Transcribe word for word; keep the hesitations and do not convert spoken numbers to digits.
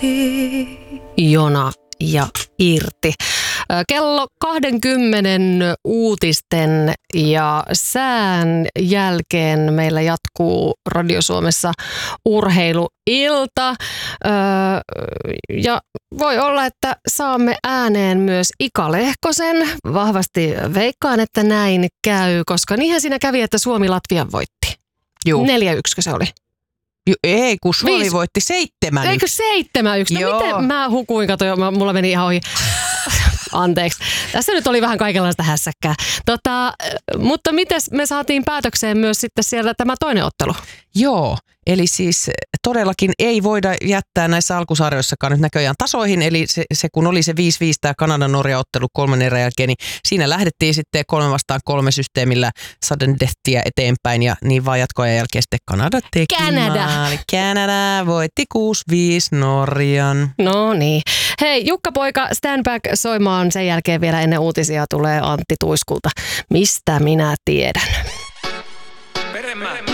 Jona ja Irti. Kello kaksikymmentä uutisten ja sään jälkeen meillä jatkuu Radio Suomessa urheiluilta. Ja voi olla, että saamme ääneen myös Ika Lehkosen. Vahvasti veikkaan, että näin käy, koska niinhän siinä kävi, että Suomi Latvian voitti. Juu. neljä yksi se oli. Jo, ei, kun Suomi Viis. voitti seitsemän. Eikö seitsemän yksi? No miten mä hukuin, kato, mulla meni ihan ohi. Anteeksi. Tässä nyt oli vähän kaikenlaista hässäkkää. Tota, mutta mites me saatiin päätökseen myös sitten siellä tämä toinen ottelu? Joo, eli siis todellakin ei voida jättää näissä alkusarjoissakaan nyt näköjään tasoihin. Eli se, se kun oli se viisi viisi tämä Kanada-Norja-ottelu kolmen erän jälkeen, niin siinä lähdettiin sitten kolme vastaan kolme systeemillä sudden deathia eteenpäin. Ja niin vaan jatkoajan jälkeen sitten Kanada teki Kanada. maali. Kanada voitti kuusi viisi Norjan. No niin. Hei, Jukka-poika, stand back soimaan. Sen jälkeen vielä ennen uutisia tulee Antti Tuiskulta. Mistä minä tiedän? Peremä.